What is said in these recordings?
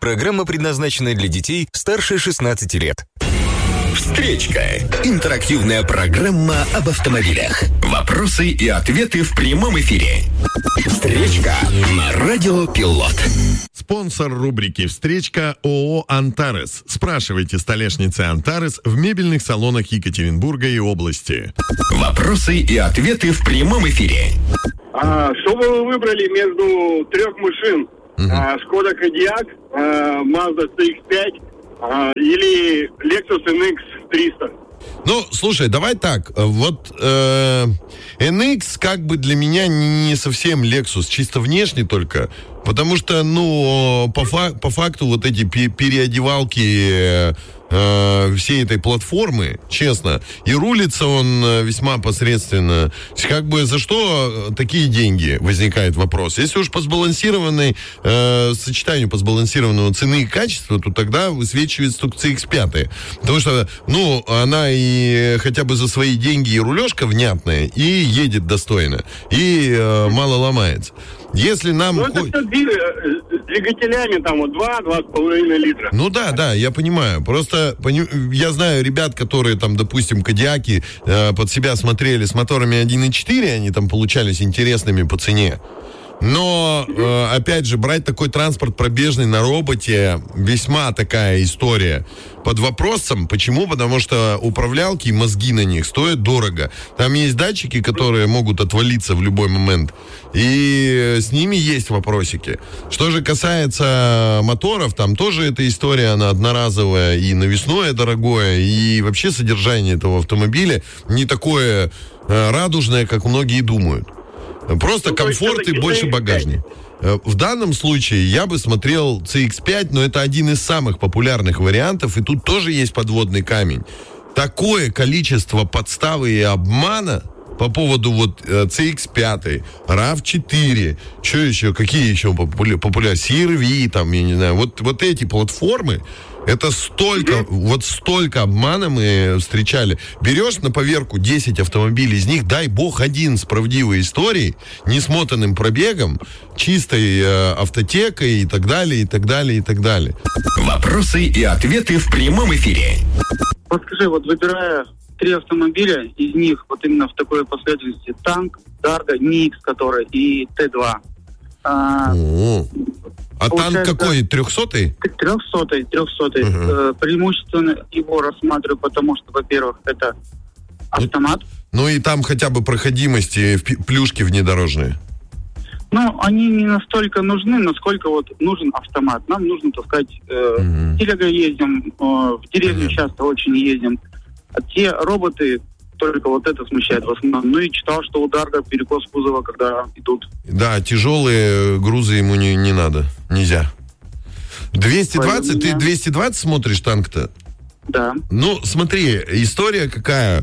Программа предназначена для детей старше 16 лет. Встречка. Интерактивная программа об автомобилях. Вопросы и ответы в прямом эфире. Встречка на Радио Пилот. Спонсор рубрики «Встречка» ООО «Антарес». Спрашивайте столешницы «Антарес» в мебельных салонах Екатеринбурга и области. Вопросы и ответы в прямом эфире. Что бы вы выбрали между трех машин? Шкода Кодиак, Mazda CX-5 или Lexus NX 300? Ну, слушай, давай так. Вот NX как бы для меня не совсем Lexus, чисто внешне только. Потому что, по факту вот эти переодевалки всей этой платформы, честно, и рулится он весьма посредственно. Как бы за что такие деньги, возникает вопрос. Если уж по сбалансированной сочетанию по сбалансированного цены и качества, то тогда высвечивается только CX-5. Потому что, она и хотя бы за свои деньги и рулежка внятная, и едет достойно, и мало ломается. Если нам... это все с двигателями, там, 2-2,5 литра. Да, я понимаю. Просто я знаю ребят, которые там, допустим, Кодиаки под себя смотрели с моторами 1.4, они там получались интересными по цене. Но, опять же, брать такой транспорт пробежный на роботе весьма такая история под вопросом. Почему? Потому что управлялки и мозги на них стоят дорого. Там есть датчики, которые могут отвалиться в любой момент. И с ними есть вопросики. Что же касается моторов, там тоже эта история, она одноразовая, и навесное дорогое, и вообще содержание этого автомобиля не такое радужное, как многие думают. Просто комфорт и больше багажник. В данном случае я бы смотрел CX-5, но это один из самых популярных вариантов, и тут тоже есть подводный камень. Такое количество подставы и обмана по поводу CX-5, RAV4, что еще, какие еще популярные, CR-V, там, я не знаю, вот эти платформы, это столько обмана мы встречали. Берешь на поверку 10 автомобилей, из них, дай бог, один с правдивой историей, несмотанным пробегом, чистой автотекой и так далее, и так далее, и так далее. Вопросы и ответы в прямом эфире. Вот скажи, выбирая 3 автомобиля, из них именно в такой последовательности: танк, Дарго, Никс, который, и Т2. А танк какой? 300-й? 300-й. Преимущественно его рассматриваю, потому что, во-первых, это автомат. И там хотя бы проходимости, плюшки внедорожные. Они не настолько нужны, насколько нужен автомат. Нам нужно таскать, в телега ездим, в деревню часто очень ездим. А те роботы, только это смущает в основном. И читал, что у Дарго перекос кузова, когда идут. Да, тяжелые грузы ему не надо. Нельзя. 220? Ты 220 смотришь танк-то? Да. Смотри, история какая.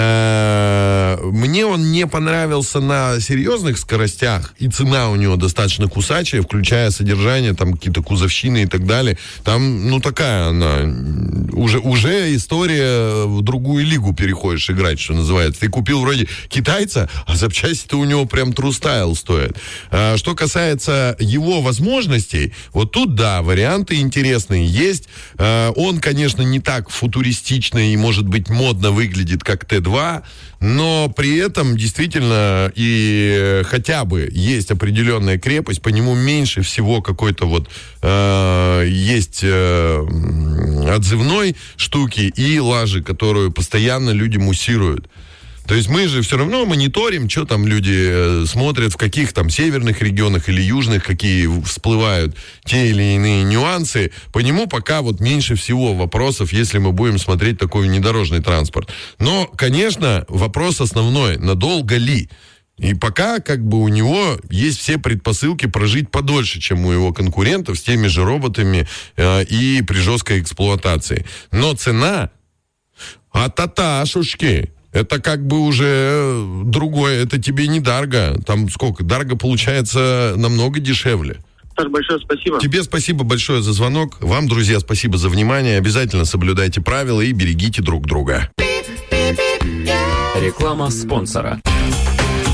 Мне он не понравился на серьезных скоростях, и цена у него достаточно кусачая, включая содержание, там какие-то кузовщины и так далее. Там, такая она, уже история в другую лигу переходишь играть, что называется. Ты купил вроде китайца, а запчасти-то у него прям true style стоят. Что касается его возможностей, тут, да, варианты интересные есть. Он, конечно, не так футуристично и, может быть, модно выглядит, как Т2, но при этом действительно и хотя бы есть определенная крепость, по нему меньше всего какой-то есть отзывной штуки и лажи, которую постоянно люди муссируют. То есть мы же все равно мониторим, что там люди смотрят, в каких там северных регионах или южных, какие всплывают те или иные нюансы. По нему пока меньше всего вопросов, если мы будем смотреть такой внедорожный транспорт. Но, конечно, вопрос основной, надолго ли? И пока у него есть все предпосылки прожить подольше, чем у его конкурентов с теми же роботами и при жесткой эксплуатации. Но цена, таташушки, это уже другое, это тебе не Дарго. Там сколько? Дарго получается намного дешевле. Саш, большое спасибо. Тебе спасибо большое за звонок. Вам, друзья, спасибо за внимание. Обязательно соблюдайте правила и берегите друг друга. Реклама спонсора.